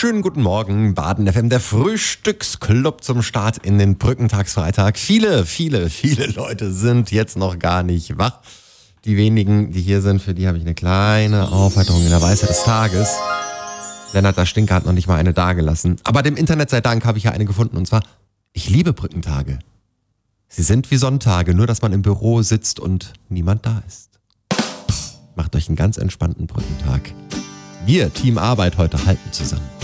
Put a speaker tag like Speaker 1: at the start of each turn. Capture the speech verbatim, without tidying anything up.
Speaker 1: Schönen guten Morgen, Baden F M, der Frühstücksclub zum Start in den Brückentagsfreitag. Viele, viele, viele Leute sind jetzt noch gar nicht wach. Die wenigen, die hier sind, für die habe ich eine kleine Aufheiterung in der Weisheit des Tages. Lennart, der Stinker, hat noch nicht mal eine dagelassen. Aber dem Internet sei Dank habe ich ja eine gefunden, und zwar: Ich liebe Brückentage. Sie sind wie Sonntage, nur dass man im Büro sitzt und niemand da ist. Macht euch einen ganz entspannten Brückentag. Wir, Team Arbeit, heute halten zusammen.